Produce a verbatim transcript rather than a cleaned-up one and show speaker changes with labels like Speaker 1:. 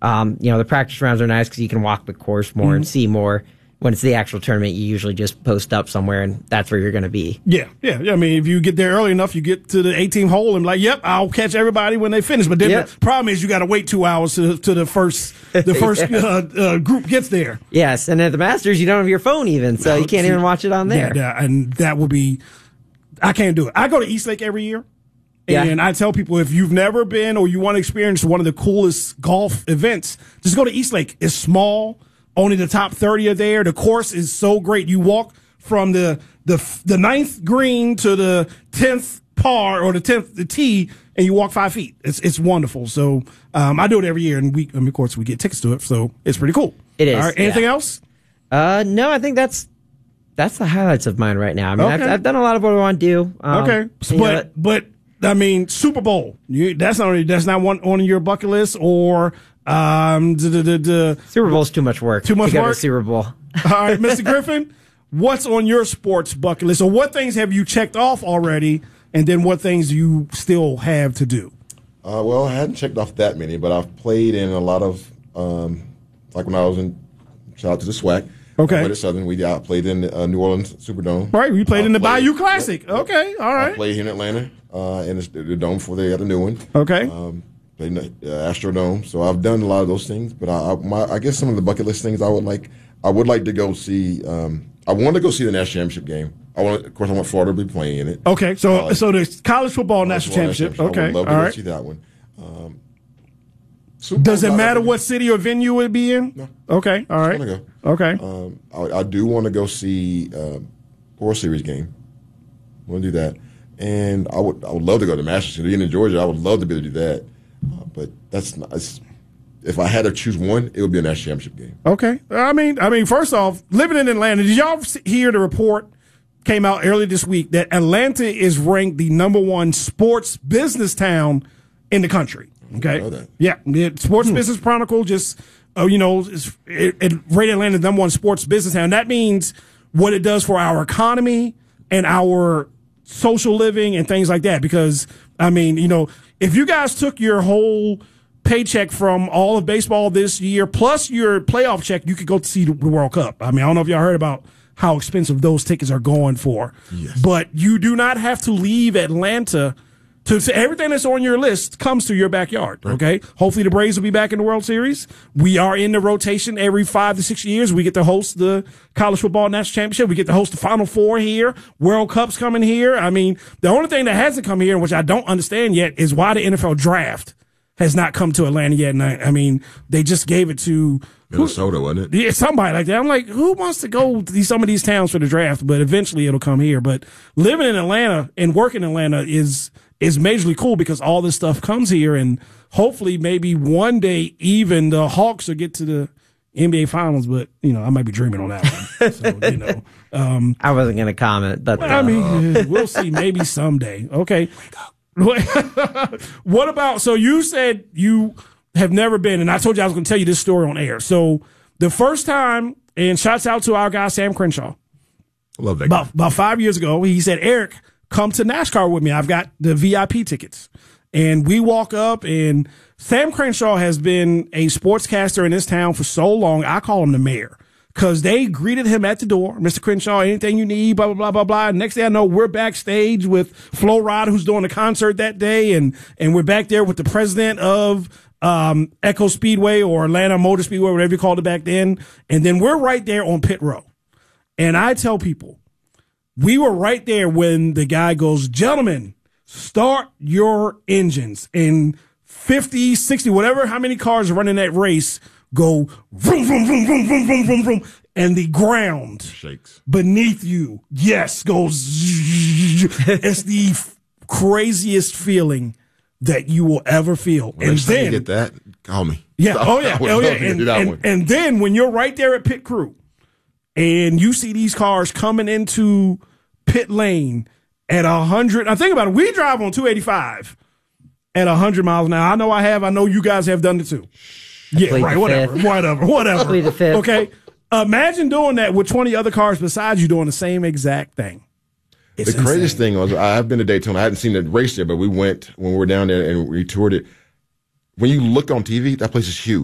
Speaker 1: Um, you know, the practice rounds are nice because you can walk the course more mm-hmm. and see more. When it's the actual tournament, you usually just post up somewhere, and that's where you're going to be.
Speaker 2: Yeah, yeah, yeah. I mean, if you get there early enough, you get to the eighteenth hole and like, yep, I'll catch everybody when they finish. But then yep. the problem is you got to wait two hours to, to the first the first yeah. uh, uh, group gets there.
Speaker 1: Yes, and at the Masters, you don't have your phone even, so you can't even watch it on there.
Speaker 2: Yeah, yeah, and that would be, I can't do it. I go to Eastlake every year. And yeah. I tell people, if you've never been or you want to experience one of the coolest golf events, just go to Eastlake. It's small. Only the top thirty are there. The course is so great. You walk from the the the ninth green to the tenth par or the tenth the tee, and you walk five feet. It's it's wonderful. So um, I do it every year, and we I mean, of course we get tickets to it, so it's pretty cool.
Speaker 1: It is.
Speaker 2: All right. Anything
Speaker 1: yeah.
Speaker 2: else?
Speaker 1: Uh, no, I think that's that's the highlights of mine right now. I mean, okay. I've, I've done a lot of what I want to do. Um,
Speaker 2: okay, but but I mean, Super Bowl. You, that's not that's not one on your bucket list or. Um, the, the, the,
Speaker 1: Super Bowl's too much work.
Speaker 2: Too much
Speaker 1: to
Speaker 2: work.
Speaker 1: Go to Super Bowl.
Speaker 2: All right, Mister Griffin, what's on your sports bucket list? So, what things have you checked off already, and then what things do you still have to do?
Speaker 3: Uh, well, I hadn't checked off that many, but I've played in a lot of, um, like when I was in. Shout out to the SWAC.
Speaker 2: Okay.
Speaker 3: I played at Southern. We I played in the uh, New Orleans Superdome.
Speaker 2: Right. We played
Speaker 3: I
Speaker 2: in the
Speaker 3: played,
Speaker 2: Bayou Classic.
Speaker 3: Yep, yep.
Speaker 2: Okay. All right.
Speaker 3: I played here in Atlanta uh, in the, the dome before they got a new one.
Speaker 2: Okay.
Speaker 3: Um, Played in the uh, Astrodome, so I've done a lot of those things. But I, I, my, I guess some of the bucket list things I would like, I would like to go see. Um, I want to go see the national championship game. I want, of course, I want Florida to be playing in it.
Speaker 2: Okay, so uh, so the college football
Speaker 3: college
Speaker 2: national
Speaker 3: football
Speaker 2: championship.
Speaker 3: National
Speaker 2: Okay,
Speaker 3: I would love to
Speaker 2: all
Speaker 3: go
Speaker 2: right.
Speaker 3: see that one. Um,
Speaker 2: Does it matter
Speaker 3: what
Speaker 2: what city or venue it would be in?
Speaker 3: No.
Speaker 2: Okay, all right.
Speaker 3: I want to go.
Speaker 2: Okay.
Speaker 3: Um, I, I do want to go see um, World Series game. I want to do that, and I would I would love to go to the Masters. Being in Georgia, I would love to be able to do that. Uh, but that's not. It's, if I had to choose one, it would be a national championship game.
Speaker 2: Okay. I mean, I mean, first off, living in Atlanta, did y'all hear the report came out earlier this week that Atlanta is ranked the number one sports business town in the country? Okay.
Speaker 3: I know that.
Speaker 2: Yeah. The Sports hmm. Business Chronicle just, uh, you know, it, it rated Atlanta the number one sports business town. That means what it does for our economy and our social living and things like that. Because, I mean, you know, if you guys took your whole paycheck from all of baseball this year, plus your playoff check, you could go to see the World Cup. I mean, I don't know if y'all heard about how expensive those tickets are going for.
Speaker 3: Yes.
Speaker 2: But you do not have to leave Atlanta to, to everything that's on your list comes to your backyard.
Speaker 3: Right.
Speaker 2: Okay. Hopefully the Braves will be back in the World Series. We are in the rotation every five to six years. We get to host the college football national championship. We get to host the Final Four here. World Cup's coming here. I mean, the only thing that hasn't come here, which I don't understand yet, is why the N F L draft has not come to Atlanta yet. And I, I mean, they just gave it to
Speaker 3: Minnesota, who, wasn't it?
Speaker 2: Yeah, somebody like that. I'm like, who wants to go to these, some of these towns for the draft? But eventually it'll come here. But living in Atlanta and working in Atlanta is is majorly cool because all this stuff comes here, and hopefully maybe one day even the Hawks will get to the N B A Finals. But you know, I might be dreaming on that one. So you know, um,
Speaker 1: I wasn't going to comment, but
Speaker 2: well, I mean, we'll see. Maybe someday. Okay. What about, so you said you have never been, and I told you I was going to tell you this story on air. So the first time, and shouts out to our guy, Sam Crenshaw.
Speaker 3: Love that
Speaker 2: about,
Speaker 3: guy.
Speaker 2: about five years ago, he said, Eric, come to NASCAR with me. I've got the V I P tickets. And we walk up, and Sam Crenshaw has been a sportscaster in this town for so long, I call him the mayor. Because they greeted him at the door. Mister Crenshaw, anything you need, blah, blah, blah, blah, blah. Next thing I know, we're backstage with Flo Rida, who's doing a concert that day. And, and we're back there with the president of um, Echo Speedway or Atlanta Motor Speedway, whatever you called it back then. And then we're right there on pit row. And I tell people, we were right there when the guy goes, gentlemen, start your engines. And fifty, sixty, whatever, how many cars are running that race, go vroom, vroom, vroom, vroom, vroom, vroom, vroom, vroom, and the ground
Speaker 3: shakes
Speaker 2: beneath you, yes, goes. It's the f- craziest feeling that you will ever feel.
Speaker 3: Well,
Speaker 2: and
Speaker 3: next time
Speaker 2: then
Speaker 3: you get that, call me.
Speaker 2: Yeah, oh yeah, oh yeah. And,
Speaker 3: and,
Speaker 2: and, and then when you're right there at pit crew and you see these cars coming into pit lane at a hundred, I think about it, we drive on two eighty-five at a hundred miles an hour. I know I have, I know you guys have done it too. Yeah, right, whatever, whatever, whatever. Okay. Imagine doing that with twenty other cars besides you doing the same exact thing. It's
Speaker 3: the craziest insane. thing was, I've been to Daytona. I hadn't seen the race there, but we went when we were down there and we toured it. When you look on T V, that place is huge.